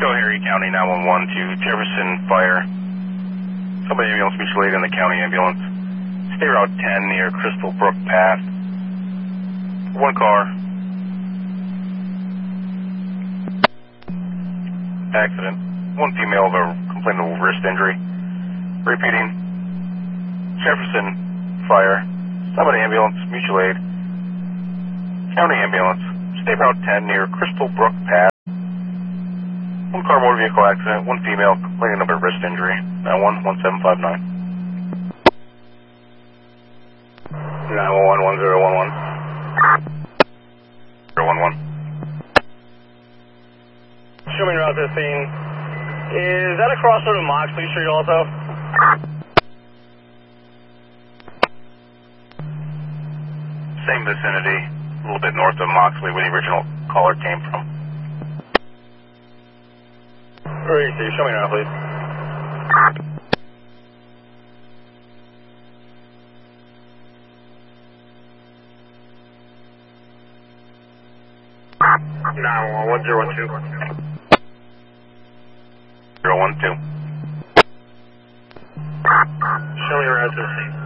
Frisco, Harry County 911 to Jefferson Fire. Somebody ambulance mutual aid in the county ambulance. Stay Route 10 near Crystal Brook Path. One car. Accident. One female of a complaint of wrist injury. Repeating. Jefferson Fire. Somebody ambulance mutual aid. County ambulance. Stay Route 10 near Crystal Brook Path. One car motor vehicle accident, one female complaining of a wrist injury. 911759. 9111011. 011. Show me route 15. Is that a crossroad in Moxley Street also? Same vicinity, a little bit north of Moxley where the original caller came from. Where is he? Show me now, please. No, 1012. 012. Show me route 15.